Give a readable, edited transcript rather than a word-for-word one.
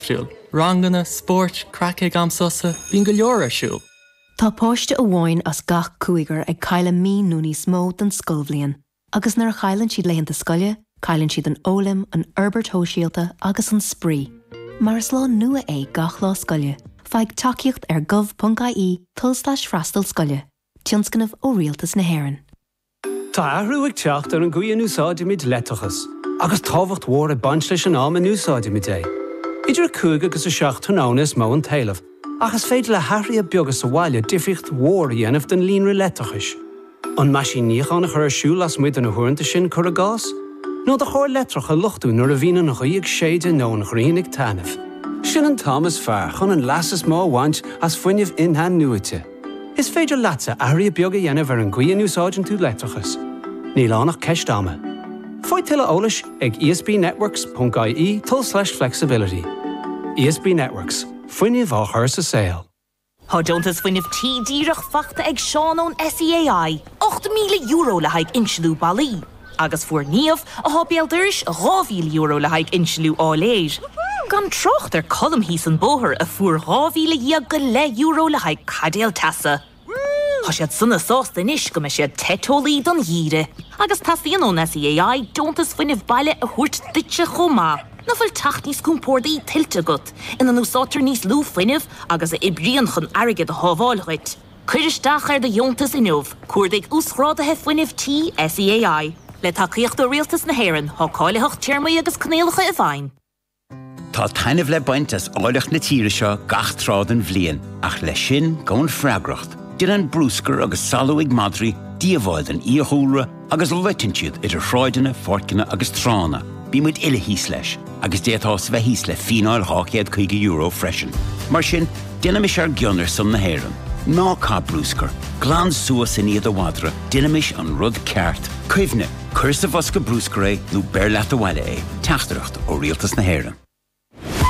siúil. Rangana, sport, crackig am susa, bín go leor siúil. Tá páiste a bháin as gach cúigar ag caile mí núní smó den scolbhlion, agus nar chailann siad leitheanta scoile, cailann siad an ólim, an Herbert Hóisialta agus an sprí. Mar is lá nua é gach lá scoile, feig takeíocht ar gov.ie /freastal scoile, tionscanmh ó rialtas na hÉireann. Tá ahrú ag teacht ar an gcuí úsáide mid leitachas, agus táhacht mhór a bant leis an am an úsáide mid é. Idir 2 agus 7 tónánas mó an talamh, agus féidir le hathraí a beagas a bhaile difriocht mhór dhéanamh den líonra leitachas. An maisiníoch anna chur siúil as muid an thuaireanta sin chur a gás, nó de chóir letracha luchtú nuair a bhína nach chuíag séide nó nach rianig tanamh. Sin an Thomas fear chun an lasas má bhaint as fuinneamh inhan nuaite. Is féidir leatsa athraí a beag a dhéanamh ar an gcuí úsáideann tú letrachas. Níl annach ceist ama. Fáid tuile eolais ag espnetworks.ie /flexibility. ESB Networks, fuinneamh á chur sa saoil. Tá Jonas fuinneamh tídíireach fachta ag Seán ón SEAI, €8,000 le haig insealú bailí. Agus fuair níomh a hábéaldiris €2,000 le haig insealú áléir. Gan trocht ar colm hís an bóthir a fuair €2,000 le haig cadéal tasa. Tá siad sunna sásta inis go me siad tetólaí don dhíre. Agus tasíon ón SEAI Jonas fuinneamh baile a thuirt duitse chomá. Na fuil tacht níos cúmpórdaí tiltte gut, in an úsátar níos lú fuinneamh agus a ibríon chun airgid a hábháilghait. Cuiristeach ar de Jontas inmh, cuairdaigh úsrádathe fuinneamh tí SEAI. Le takeíocht do rialtas na hÉireann, cáileach tearmaí agus cnéalacha a bhain. Tá tainmh le baint as áileach na tíre seo gach trád an bhliain, ach le sin gón freagracht. Dir an brúscar agus salú ag madrí, díomháil an íothúra agus leitinsúd idir shráideanna, forcanna agus trána. Bí muid ile hís leis, agus déatás bheith hís le fínáil €50 freisin. Mar sin, dinamis ar gionnar san na hÉireann. Ná cá brúscar, glán suas in iad a wadra, dinamis an rud ceart. Cuimhne, cursa bosca brúscar é nó bear leat a bhaile é, teachtareacht ó rialtas na hÉireann.